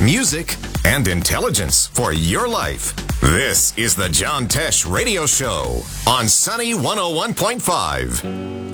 music, and intelligence for your life. This is the John Tesh Radio Show on Sunny 101.5.